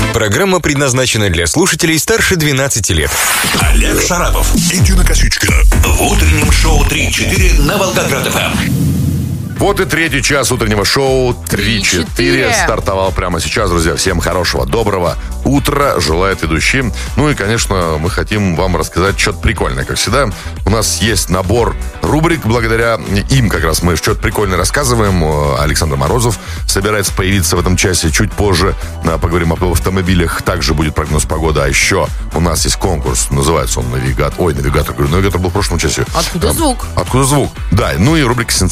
Программа предназначена для слушателей старше 12 лет. Олег Шарапов и Дина Косючка в утреннем шоу 3-4 на Волгоград-ФМ. Вот и третий час утреннего шоу 3-4 стартовал прямо сейчас, друзья. Всем хорошего, доброго утра желает ведущий. Ну и, конечно, мы хотим вам рассказать что-то прикольное, как всегда. У нас есть набор рубрик, благодаря им как раз мы что-то прикольное рассказываем. Александр Морозов собирается появиться в этом часе чуть позже. Поговорим об автомобилях, также будет прогноз погоды. А еще у нас есть конкурс, называется он «Навигатор». Ой, «Навигатор», говорю, «Навигатор» был в прошлом часе. Откуда звук? Откуда звук? Да, ну и рубрика